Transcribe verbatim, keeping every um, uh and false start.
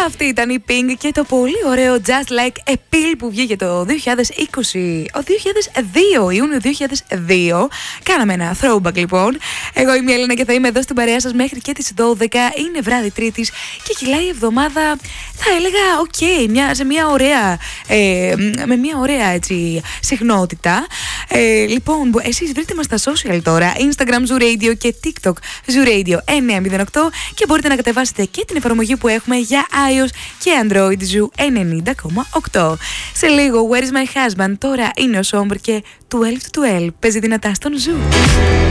Αυτή ήταν η Pink και το πολύ ωραίο Just Like a Pill που βγήκε το δύο χιλιάδες είκοσι, ο δύο χιλιάδες δύο, Ιούνιο δύο χιλιάδες δύο. Κάναμε ένα throwback λοιπόν. Εγώ είμαι η Έλληνα και θα είμαι εδώ στην παρέα σας μέχρι και τις δώδεκα. Είναι βράδυ Τρίτης και κυλάει η εβδομάδα, θα έλεγα, οκ, okay, μια, σε μια ωραία, ε, με μια ωραία έτσι συχνότητα. Ε, λοιπόν, εσείς βρείτε μας στα social τώρα, Instagram Zoo Radio και TikTok Zoo Radio εννιακόσια οκτώ και μπορείτε να κατεβάσετε και την εφαρμογή που έχουμε για iOS και Android Zoo ενενήντα κόμμα οκτώ. Σε λίγο, Where is my husband? Τώρα είναι ο Σόμπρ και twelve to twelve. Παίζει δυνατά στον Zoo.